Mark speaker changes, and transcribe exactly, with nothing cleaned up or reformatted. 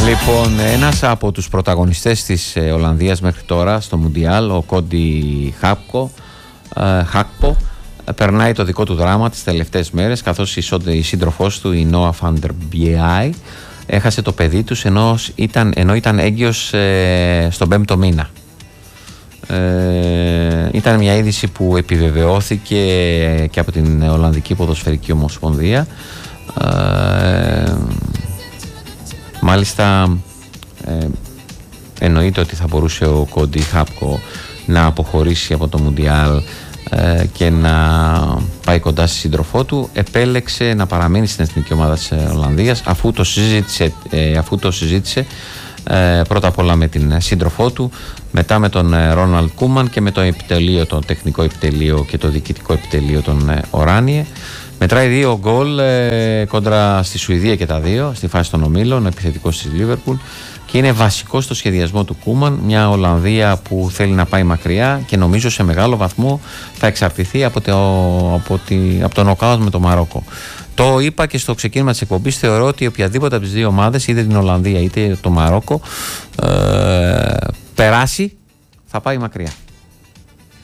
Speaker 1: Λοιπόν, ένας από τους πρωταγωνιστές της Ολλανδίας μέχρι τώρα στο Μουντιάλ, ο Κόντι Χάκπο, Χάκπο, περνάει το δικό του δράμα τις τελευταίες μέρες, καθώς η σύντροφός του, η Νόα Φαντερ Μπιάι, έχασε το παιδί τους ενώ ήταν, ενώ ήταν έγκυος ε, στον πέμπτο μήνα. Ε, ήταν μια είδηση που επιβεβαιώθηκε και από την Ολλανδική Ποδοσφαιρική Ομοσπονδία. Ε, μάλιστα ε, εννοείται ότι θα μπορούσε ο Κόντι Χάκπο να αποχωρήσει από το Μουντιάλ ε, και να πάει κοντά στη σύντροφό του. Επέλεξε να παραμείνει στην εθνική ομάδα της Ολλανδίας αφού το συζήτησε, ε, αφού το συζήτησε ε, πρώτα απ' όλα με την σύντροφό του, μετά με τον Ρόναλντ Κούμαν και με το επιτελείο, το τεχνικό επιτελείο και το διοικητικό επιτελείο των ε, Οράνιε. Μετράει δύο γκολ ε, κόντρα στη Σουηδία και τα δύο στη φάση των ομίλων, επιθετικός της Λίβερπουλ, και είναι βασικό στο σχεδιασμό του Κούμαν, μια Ολλανδία που θέλει να πάει μακριά και νομίζω σε μεγάλο βαθμό θα εξαρτηθεί από, το, από, τη, από το νοκάουτ με το Μαρόκο. Το είπα και στο ξεκίνημα της εκπομπής, θεωρώ ότι οποιαδήποτε από τις δύο ομάδες, είτε την Ολλανδία είτε το Μαρόκο, ε, περάσει, θα πάει μακριά.